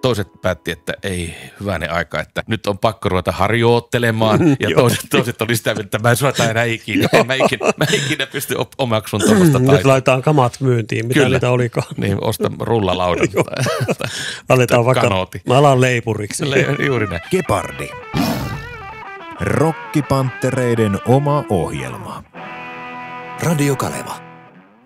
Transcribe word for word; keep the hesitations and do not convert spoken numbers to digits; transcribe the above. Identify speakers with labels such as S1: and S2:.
S1: toiset päätti, että ei hyvänen aika, että nyt on pakko ruveta harjoittelemaan. Ja toiset, toiset oli sitä, että mä en suorata enää ikinä. Mä ikinä, mä ikinä pysty omaksun tuollaista taistelua.
S2: Nyt laitetaan kamat myyntiin, mitä
S1: Kyllä.
S2: niitä olikaan.
S1: Niin, osta rullalaudan tai, tai,
S2: Aletaan vaikka,
S1: kanooti.
S2: mä alan leipuriksi.
S1: Le, juuri näin.
S3: Gepardi. Rokkipanttereiden oma ohjelma. Radio Kaleva.